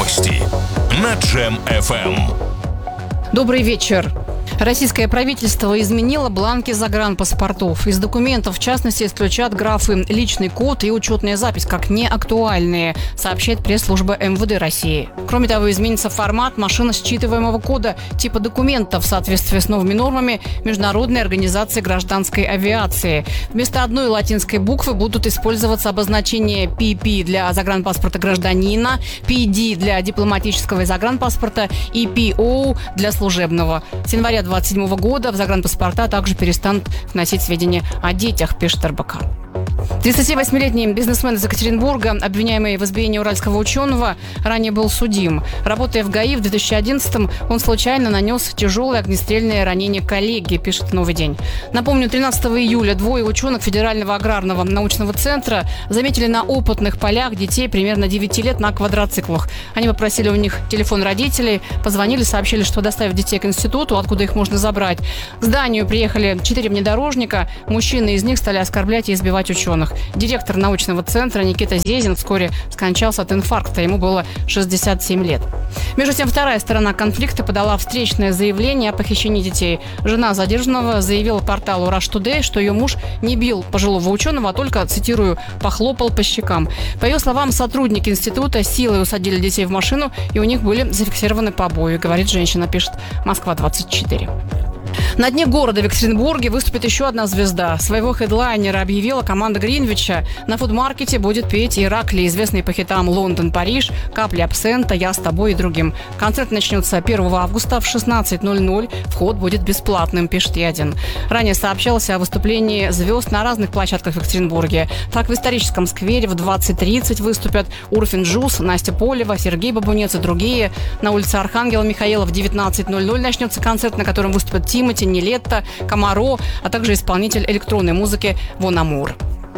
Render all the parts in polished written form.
Новости на Джем FM. Добрый вечер. Российское правительство изменило бланки загранпаспортов. Из документов, в частности, исключат графы «личный код» и «учетная запись» как неактуальные, сообщает пресс-служба МВД России. Кроме того, изменится формат машиносчитываемого кода типа документов в соответствии с новыми нормами Международной организации гражданской авиации. Вместо одной латинской буквы будут использоваться обозначения PP для загранпаспорта гражданина, PD для дипломатического и загранпаспорта и PO для служебного. С января 2027 года в загранпаспорта также перестанут вносить сведения о детях, пишет РБК. 38-летний бизнесмен из Екатеринбурга, обвиняемый в избиении уральского ученого, ранее был судим. Работая в ГАИ в 2011-м, он случайно нанес тяжелое огнестрельное ранение коллеге, пишет «Новый день». Напомню, 13 июля двое ученых Федерального аграрного научного центра заметили на опытных полях детей примерно 9 лет на квадроциклах. Они попросили у них телефон родителей, позвонили, сообщили, что доставят детей к институту, откуда их можно забрать. К зданию приехали 4 внедорожника. Мужчины из них стали оскорблять и избивать ученых. Директор научного центра Никита Зезин вскоре скончался от инфаркта. Ему было 67 лет. Между тем, вторая сторона конфликта подала встречное заявление о похищении детей. Жена задержанного заявила порталу Rush Today, что ее муж не бил пожилого ученого, а только, цитирую, «похлопал по щекам». По ее словам, сотрудники института силой усадили детей в машину, и у них были зафиксированы побои, говорит женщина, пишет Москва-24. На дне города в Екатеринбурге выступит еще одна звезда. Своего хедлайнера объявила команда Гринвича. На фудмаркете будет петь Иракли, известный по хитам «Лондон, Париж», «Капли абсента», «Я с тобой» и другим. Концерт начнется 1 августа в 16:00. Вход будет бесплатным, пишет Ядин. Ранее сообщалось о выступлении звезд на разных площадках в Екатеринбурге. Так, в историческом сквере в 20:30 выступят Урфин Джюс, Настя Полева, Сергей Бабунец и другие. На улице Архангела Михаила в 19:00 начнется концерт, на котором выступят Тимати, Нилетто, Комаро, а также исполнитель электронной музыки Вон Амур.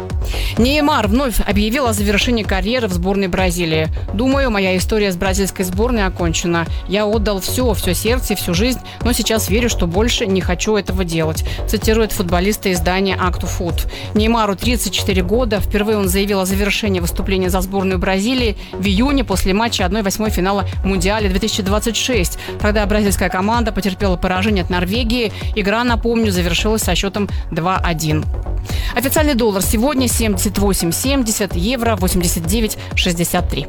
Неймар вновь объявил о завершении карьеры в сборной Бразилии. «Думаю, моя история с бразильской сборной окончена. Я отдал все сердце и всю жизнь, но сейчас верю, что больше не хочу этого делать», цитирует футболиста издания «Акту-Фут». Неймару 34 года. Впервые он заявил о завершении выступления за сборную Бразилии в июне после матча 1/8 финала Мундиаля 2026. Тогда бразильская команда потерпела поражение от Норвегии. Игра, напомню, завершилась со счетом 2-1. Официальный доллар сегодня 78,70, евро 89,63.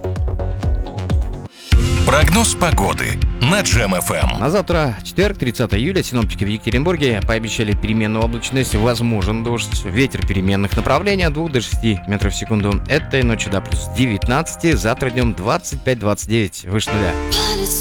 Прогноз погоды на Джем FM. На завтра, четверг, 30 июля, синоптики в Екатеринбурге пообещали переменную облачность, возможен дождь, ветер переменных направлений от 2 до 6 метров в секунду. Этой ночью до плюс 19, завтра днем 25-29, выше нуля.